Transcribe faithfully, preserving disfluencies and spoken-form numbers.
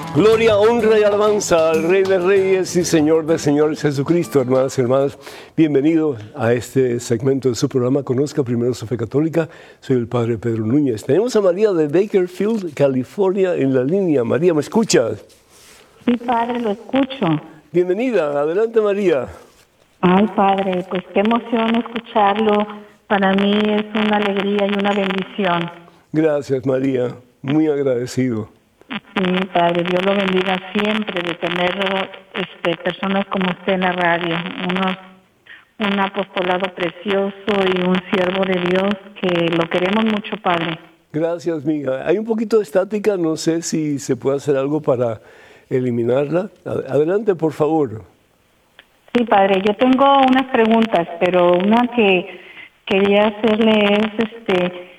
Gloria, honra y alabanza al Rey de Reyes y Señor de Señores Jesucristo. Hermanas y hermanos, bienvenidos a este segmento de su programa Conozca Primero su Fe Católica. Soy el Padre Pedro Núñez. Tenemos a María de Bakersfield, California, en la línea. María, ¿me escuchas? Sí, Padre, lo escucho. Bienvenida. Adelante, María. Ay, Padre, pues qué emoción escucharlo. Para mí es una alegría y una bendición. Gracias, María. Muy agradecido. Sí, Padre, Dios lo bendiga siempre de tener este, personas como usted en la radio, unos, un apostolado precioso y un siervo de Dios que lo queremos mucho, Padre. Gracias, mija. Hay un poquito de estática, no sé si se puede hacer algo para eliminarla. Adelante, por favor. Sí, Padre, yo tengo unas preguntas, pero una que quería hacerle es, este,